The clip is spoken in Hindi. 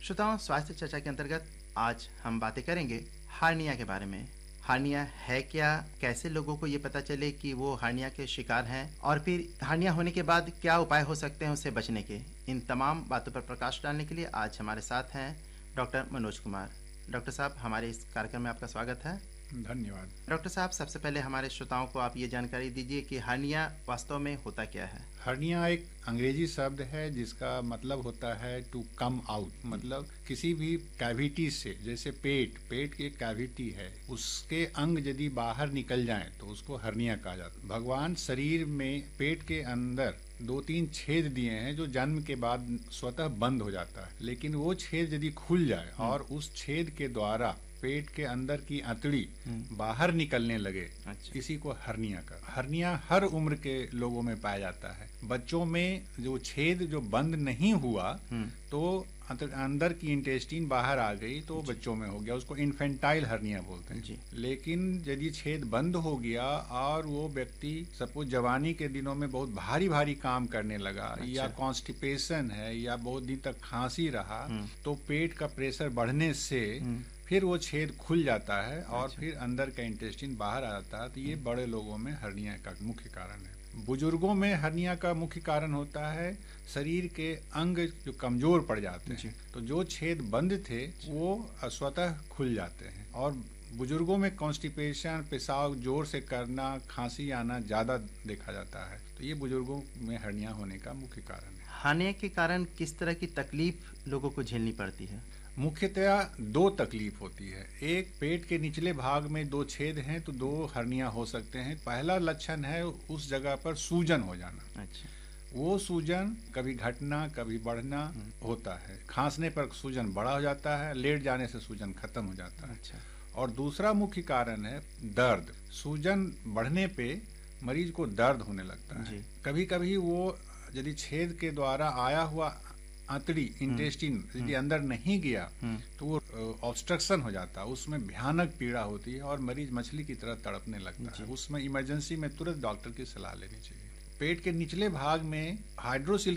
श्रोताओं, स्वास्थ्य चर्चा के अंतर्गत आज हम बातें करेंगे हार्निया के बारे में। हार्निया है क्या, कैसे लोगों को ये पता चले कि वो हार्निया के शिकार हैं, और फिर हार्निया होने के बाद क्या उपाय हो सकते हैं उससे बचने के। इन तमाम बातों पर प्रकाश डालने के लिए आज हमारे साथ हैं डॉक्टर मनोज कुमार। डॉक्टर साहब, हमारे इस कार्यक्रम में आपका स्वागत है। धन्यवाद। डॉक्टर साहब, सबसे पहले हमारे श्रोताओं को आप ये जानकारी दीजिए कि हार्निया वास्तव में होता क्या है। हर्निया एक अंग्रेजी शब्द है जिसका मतलब होता है टू कम आउट, मतलब किसी भी कैविटी से, जैसे पेट की एक कैविटी है, उसके अंग यदि बाहर निकल जाएं तो उसको हर्निया कहा जाता है। भगवान शरीर में पेट के अंदर 2-3 छेद दिए हैं जो जन्म के बाद स्वतः बंद हो जाता है, लेकिन वो छेद यदि खुल जाए और उस छेद के द्वारा पेट के अंदर की अंतड़ी बाहर निकलने लगे, इसी को हर्निया का। हर्निया हर उम्र के लोगों में पाया जाता है। बच्चों में जो छेद जो बंद नहीं हुआ तो अंदर की इंटेस्टाइन बाहर आ गई तो बच्चों में हो गया, उसको इन्फेंटाइल हर्निया बोलते हैं। लेकिन यदि छेद बंद हो गया और वो व्यक्ति सपोज जवानी के दिनों में बहुत भारी भारी काम करने लगा, या कॉन्स्टिपेशन है, या बहुत दिन तक खांसी रहा, तो पेट का प्रेशर बढ़ने से फिर वो छेद खुल जाता है और फिर अंदर का इंटेस्टाइन बाहर आ जाता है। तो ये बड़े लोगों में हर्निया का मुख्य कारण है। बुजुर्गों में हर्निया का मुख्य कारण होता है शरीर के अंग जो कमजोर पड़ जाते हैं, तो जो छेद बंद थे वो स्वतः खुल जाते हैं। और बुजुर्गों में कॉन्स्टिपेशन, पेशाब जोर से करना, खांसी आना ज्यादा देखा जाता है। तो ये बुजुर्गों में हर्निया होने का मुख्य कारण है। हार्निया के कारण किस तरह की तकलीफ लोगों को झेलनी पड़ती है? मुख्यतया 2 तकलीफ होती है। एक, पेट के निचले भाग में 2 छेद हैं तो 2 हर्निया हो सकते हैं। पहला लक्षण है उस जगह पर सूजन हो जाना। अच्छा। वो सूजन कभी घटना कभी बढ़ना होता है। खांसने पर सूजन बड़ा हो जाता है, लेट जाने से सूजन खत्म हो जाता है। अच्छा। और दूसरा मुख्य कारण है दर्द। सूजन बढ़ने पे मरीज को दर्द होने लगता है। कभी कभी वो यदि छेद के द्वारा आया हुआ अंतड़ी, इंटेस्टाइन यदि अंदर नहीं गया तो वो ऑब्स्ट्रक्शन हो जाता है, उसमें भयानक पीड़ा होती है और मरीज मछली की तरह तड़पने लगता है। उसमें इमरजेंसी में तुरंत डॉक्टर की सलाह लेनी चाहिए। पेट के निचले भाग में हाइड्रोसिल